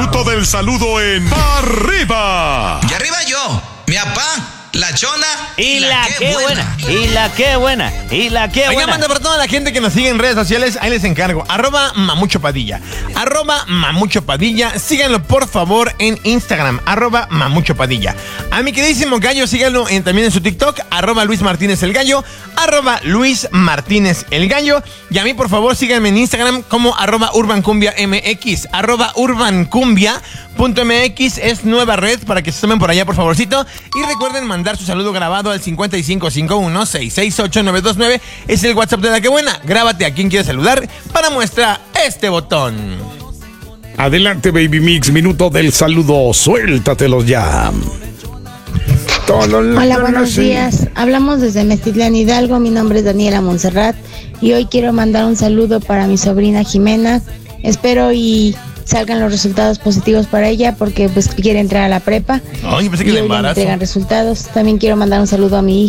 Minuto del saludo en Arriba. Y arriba yo, mi papá, la chona y la que buena. Y la que buena. Y la que buena. Oiga, manda para toda la gente que nos sigue en redes sociales, ahí les encargo. @mamuchopadilla. @mamuchopadilla. Síganlo, por favor, en Instagram. @mamuchopadilla. A mi queridísimo gallo, síganlo también en su TikTok. @Luis Martínez el Gallo. @Luis Martínez el Gallo. Y a mí, por favor, síganme en Instagram como @urbancumbiamx. @urbancumbia.mx es nueva red para que se tomen por allá, por favorcito. Y recuerden mandar su saludo grabado al 5551-668-929. Es el WhatsApp de La Que Buena. Grábate a quien quieres saludar para muestra este botón. Adelante, Baby Mix, minuto del saludo. Suéltatelos ya. Hola, buenos días. Hablamos desde Meztitlán, Hidalgo. Mi nombre es Daniela Montserrat y hoy quiero mandar un saludo para mi sobrina Jimena. Espero y salgan los resultados positivos para ella porque pues quiere entrar a la prepa. Ay, pensé que y de hoy le embarazo. entregan resultados. También quiero mandar un saludo a mi hija